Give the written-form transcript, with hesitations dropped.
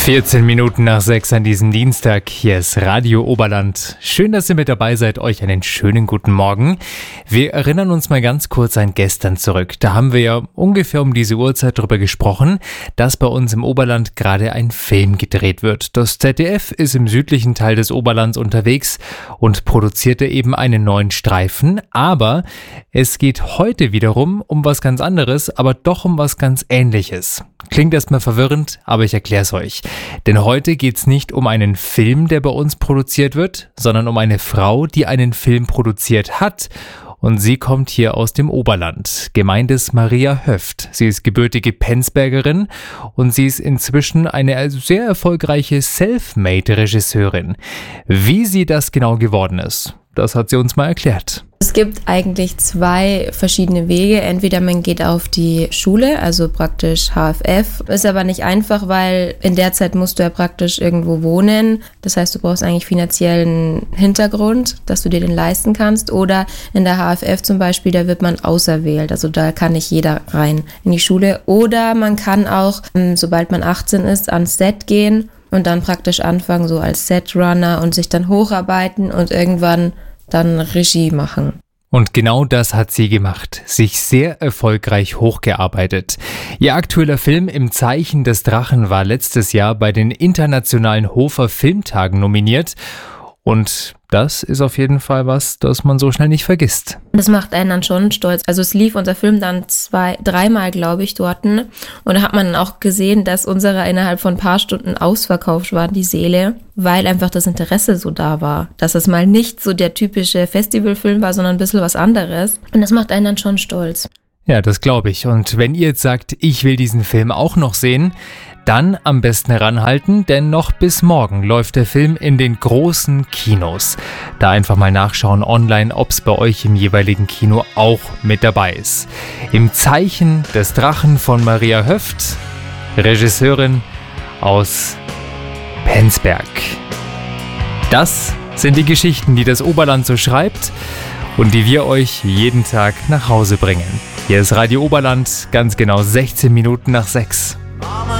14 Minuten nach 6 an diesem Dienstag. Hier ist Radio Oberland. Schön, dass ihr mit dabei seid. Euch einen schönen guten Morgen. Wir erinnern uns mal ganz kurz an gestern zurück. Da haben wir ja ungefähr um diese Uhrzeit darüber gesprochen, dass bei uns im Oberland gerade ein Film gedreht wird. Das ZDF ist im südlichen Teil des Oberlands unterwegs und produzierte eben einen neuen Streifen. Aber es geht heute wiederum um was ganz anderes, aber doch um was ganz Ähnliches. Klingt erstmal verwirrend, aber ich erkläre es euch. Denn heute geht es nicht um einen Film, der bei uns produziert wird, sondern um eine Frau, die einen Film produziert hat. Und sie kommt hier aus dem Oberland. Gemeint ist Maria Höft. Sie ist gebürtige Penzbergerin und sie ist inzwischen eine sehr erfolgreiche Selfmade-Regisseurin. Wie sie das genau geworden ist, das hat sie uns mal erklärt. Es gibt eigentlich zwei verschiedene Wege. Entweder man geht auf die Schule, also praktisch HFF. Ist aber nicht einfach, weil in der Zeit musst du ja praktisch irgendwo wohnen. Das heißt, du brauchst eigentlich finanziellen Hintergrund, dass du dir den leisten kannst. Oder in der HFF zum Beispiel, da wird man auserwählt. Also da kann nicht jeder rein in die Schule. Oder man kann auch, sobald man 18 ist, ans Set gehen und dann praktisch anfangen, so als Setrunner und sich dann hocharbeiten und irgendwann dann Regie machen. Und genau das hat sie gemacht, sich sehr erfolgreich hochgearbeitet. Ihr aktueller Film Im Zeichen des Drachen war letztes Jahr bei den internationalen Hofer Filmtagen nominiert. Und das ist auf jeden Fall was, das man so schnell nicht vergisst. Das macht einen dann schon stolz. Also es lief unser Film dann dreimal, glaube ich, dort. Und da hat man dann auch gesehen, dass unsere innerhalb von ein paar Stunden ausverkauft waren, die Säle, weil einfach das Interesse so da war. Dass es mal nicht so der typische Festivalfilm war, sondern ein bisschen was anderes. Und das macht einen dann schon stolz. Ja, das glaube ich. Und wenn ihr jetzt sagt, ich will diesen Film auch noch sehen, dann am besten heranhalten, denn noch bis morgen läuft der Film in den großen Kinos. Da einfach mal nachschauen online, ob es bei euch im jeweiligen Kino auch mit dabei ist. Im Zeichen des Drachen von Maria Höft, Regisseurin aus Penzberg. Das sind die Geschichten, die das Oberland so schreibt und die wir euch jeden Tag nach Hause bringen. Hier ist Radio Oberland, ganz genau 16 Minuten nach 6.